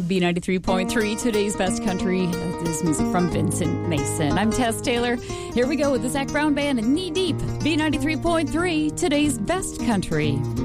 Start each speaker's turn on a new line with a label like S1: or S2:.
S1: B93.3, today's best country. That is music from Vincent Mason. I'm Tess Taylor. Here we go with the Zac Brown Band and Knee Deep. B93.3, today's best country.